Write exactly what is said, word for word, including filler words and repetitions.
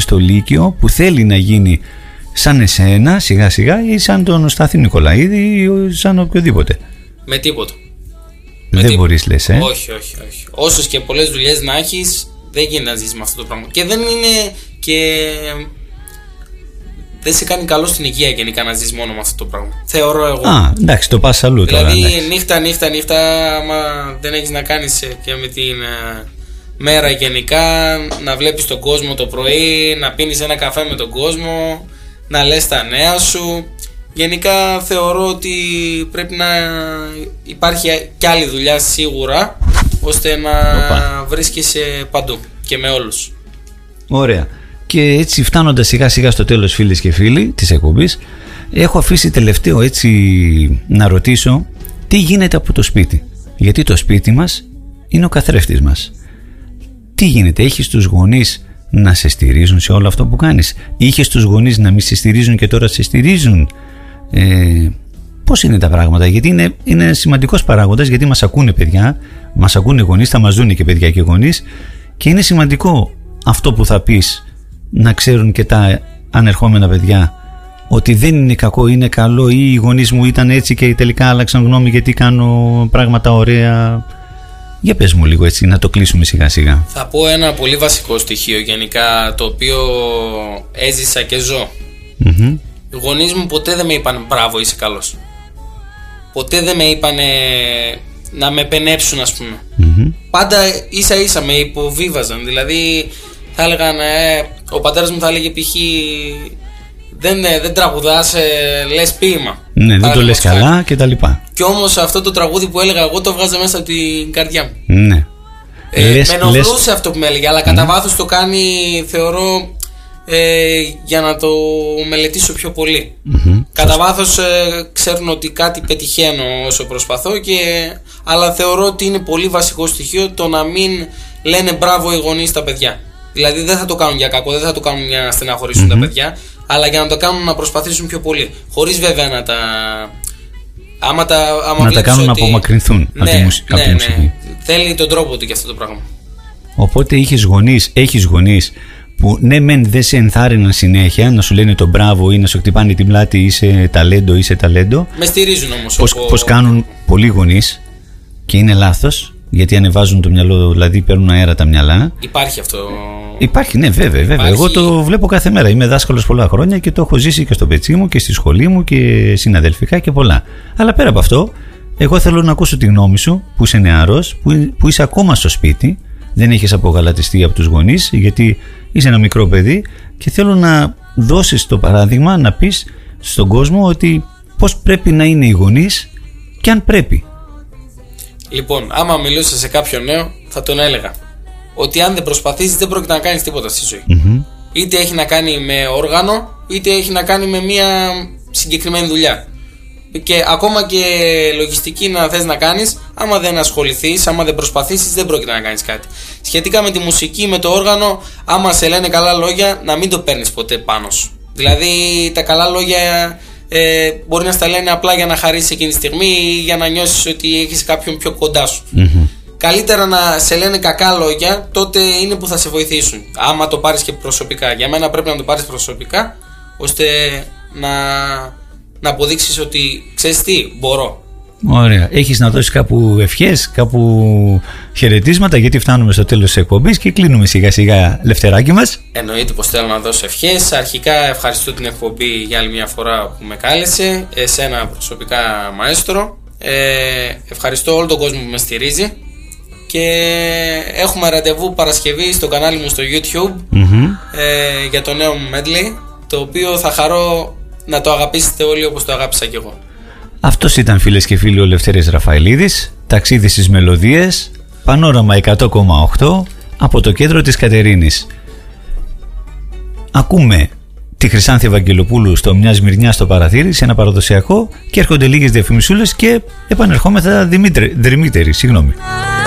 στο Λύκειο που θέλει να γίνει σαν εσένα σιγά σιγά ή σαν τον Στάθη Νικολαίδη ή σαν οποιοδήποτε? Με τίποτα. Δεν με μπορείς τίποτα. Λες, ε? Όχι, όχι, όχι. Όσες και πολλές δουλειές να έχεις, δεν γίνεται να ζεις με αυτό το πράγμα. Και δεν είναι και... δεν σε κάνει καλό στην υγεία γενικά να ζεις μόνο με αυτό το πράγμα. Θεωρώ εγώ. Α, εντάξει, το πας αλλού τώρα. Δηλαδή εντάξει. νύχτα, νύχτα, νύχτα, άμα δεν έχεις να κάνεις και με την uh, μέρα γενικά, να βλέπεις τον κόσμο το πρωί, να πίνεις ένα καφέ με τον κόσμο, να λες τα νέα σου. Γενικά θεωρώ ότι πρέπει να υπάρχει κι άλλη δουλειά σίγουρα, ώστε να Οπα. βρίσκεσαι παντού και με όλους. Ωραία. Και έτσι φτάνοντας σιγά σιγά στο τέλος, φίλες και φίλοι της εκπομπής, έχω αφήσει τελευταίο έτσι να ρωτήσω τι γίνεται από το σπίτι. Γιατί το σπίτι μας είναι ο καθρέφτης μας. Τι γίνεται, έχεις τους γονείς να σε στηρίζουν σε όλο αυτό που κάνεις? Είχες τους γονείς να μην σε στηρίζουν και τώρα σε στηρίζουν? Ε, πώς είναι τα πράγματα? Γιατί είναι, είναι σημαντικός παράγοντας, γιατί μας ακούνε παιδιά, μας ακούνε γονείς, θα μας δουν και παιδιά και γονείς, και είναι σημαντικό αυτό που θα πεις να ξέρουν και τα ανερχόμενα παιδιά ότι δεν είναι κακό, είναι καλό, ή οι γονείς μου ήταν έτσι και τελικά άλλαξαν γνώμη γιατί κάνω πράγματα ωραία. Για πες μου λίγο έτσι, να το κλείσουμε σιγά σιγά. Θα πω ένα πολύ βασικό στοιχείο γενικά, το οποίο έζησα και ζω. Mm-hmm. Οι γονείς μου ποτέ δεν με είπαν μπράβο, είσαι καλός. Ποτέ δεν με είπαν να με πενέψουν, ας πούμε. Mm-hmm. Πάντα ίσα ίσα με υποβίβαζαν. Δηλαδή θα έλεγαν, ε, ο πατέρας μου θα έλεγε π.χ. δεν, δεν τραγουδάς, ε, λες ποίημα. Ναι, δεν το λες καλά και τα λοιπά. Κι όμως αυτό το τραγούδι που έλεγα εγώ το βγάζα μέσα από την καρδιά μου. Ναι. Ε, λες, με ενοχλούσε λες... αυτό που με έλεγε, αλλά κατά mm. βάθος το κάνει, θεωρώ, ε, για να το μελετήσω πιο πολύ. Mm-hmm. Κατά βάθος ε, ξέρουν ότι κάτι πετυχαίνω όσο προσπαθώ, και, αλλά θεωρώ ότι είναι πολύ βασικό στοιχείο το να μην λένε μπράβο οι γονείς στα παιδιά. Δηλαδή δεν θα το κάνουν για κακό, δεν θα το κάνουν για να στεναχωρήσουν mm-hmm. τα παιδιά, αλλά για να το κάνουν να προσπαθήσουν πιο πολύ. Χωρίς βέβαια να τα... Άμα τα άμα να τα κάνουν να απομακρυνθούν ναι, από τη μουσική. Ναι, ναι. Θέλει τον τρόπο του και αυτό το πράγμα. Οπότε είχες γονείς, έχεις γονείς που ναι μεν δεν σε ενθάρρυναν συνέχεια να σου λένε το μπράβο ή να σου χτυπάνε την πλάτη, είσαι ταλέντο, είσαι ταλέντο. Με στηρίζουν όμως. Πώς, από... πώς κάνουν πολλοί γονείς και είναι λάθος, γιατί ανεβάζουν το μυαλό, δηλαδή παίρνουν αέρα τα μυαλά. Υπάρχει αυτό. Υπάρχει, ναι, βέβαια, βέβαια. Υπάρχει... Εγώ το βλέπω κάθε μέρα. Είμαι δάσκαλος πολλά χρόνια και το έχω ζήσει και στο πετσί μου και στη σχολή μου και συναδελφικά και πολλά. Αλλά πέρα από αυτό, εγώ θέλω να ακούσω τη γνώμη σου, που είσαι νεαρός, που, που είσαι ακόμα στο σπίτι, δεν έχεις απογαλατιστεί από τους γονείς, γιατί είσαι ένα μικρό παιδί, και θέλω να δώσεις το παράδειγμα, να πεις στον κόσμο ότι πώς πρέπει να είναι οι γονείς και αν πρέπει. Λοιπόν, άμα μιλούσα σε κάποιον νέο, θα τον έλεγα ότι αν δεν προσπαθήσεις δεν πρόκειται να κάνεις τίποτα στη ζωή. Mm-hmm. Είτε έχει να κάνει με όργανο, είτε έχει να κάνει με μια συγκεκριμένη δουλειά. Και ακόμα και λογιστική να θες να κάνεις, άμα δεν ασχοληθείς, άμα δεν προσπαθήσεις, δεν πρόκειται να κάνεις κάτι. Σχετικά με τη μουσική, με το όργανο, άμα σε λένε καλά λόγια, να μην το παίρνεις ποτέ πάνω σου. Δηλαδή τα καλά λόγια ε, μπορεί να στα λένε απλά για να χαρίσεις εκείνη τη στιγμή ή για να νιώσεις ότι έχεις κάποιον πιο κοντά σου. Mm-hmm. Καλύτερα να σε λένε κακά λόγια, τότε είναι που θα σε βοηθήσουν. Άμα το πάρεις και προσωπικά. Για μένα πρέπει να το πάρεις προσωπικά, ώστε να, να αποδείξεις ότι ξέρεις τι, μπορώ. Ωραία. Έχεις να δώσεις κάπου ευχές, κάπου χαιρετίσματα, γιατί φτάνουμε στο τέλος της εκπομπής και κλείνουμε σιγά σιγά, Λευτεράκι μας. Εννοείται πως θέλω να δώσω ευχές. Αρχικά ευχαριστώ την εκπομπή για άλλη μια φορά που με κάλεσε. Εσένα προσωπικά, μαέστρο. Ε, ευχαριστώ όλο τον κόσμο που με στηρίζει. Και έχουμε ραντεβού Παρασκευή στο κανάλι μου στο YouTube mm-hmm. ε, για το νέο μου medley, το οποίο θα χαρώ να το αγαπήσετε όλοι όπως το αγάπησα κι εγώ. Αυτός ήταν, φίλες και φίλοι, ο Λευτέρης Ραφαηλίδης, ταξίδι στις μελωδίες, Πανόραμα εκατό κόμμα οκτώ από το κέντρο της Κατερίνης. Ακούμε τη Χρυσάνθη Ευαγγελοπούλου στο Μια Σμυρνιά στο Παραθύρι, σε ένα παραδοσιακό, και έρχονται λίγες διαφημισούλες και επανερχόμεθα Δημήτρη, Δημήτρη, συγγνώμη.